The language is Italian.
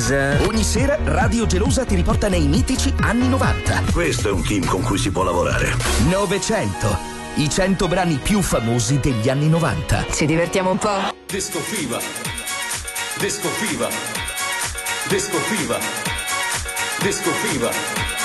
Gelosa. Ogni sera Radio Gelosa ti riporta nei mitici anni 90. Questo è un team con cui si può lavorare. 900. I 100 brani più famosi degli anni 90. Ci divertiamo un po'? Disco Fever. Disco Fever. Disco Fever. Disco Fever.